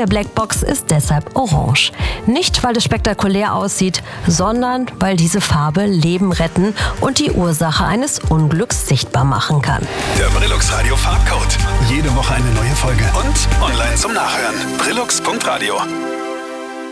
der Blackbox ist deshalb orange. Nicht, weil es spektakulär aussieht, sondern weil diese Farbe Leben retten und die Ursache eines Unglücks sichtbar machen kann. Der Brillux Radio Farbcode. Jede Woche eine neue Folge und online zum Nachhören. Brillux.radio.